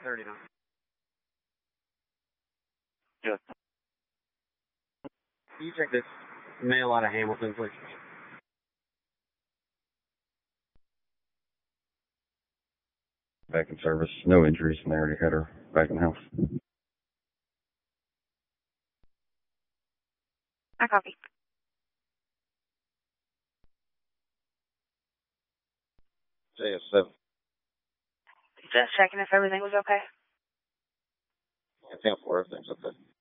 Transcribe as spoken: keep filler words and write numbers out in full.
thirty-nine. Yes. Can you check this mail out of Hamilton, please? Back in service. No injuries, and they already had her back in the house. I copy. J F seven. Just checking if everything was okay. I think for everything's okay.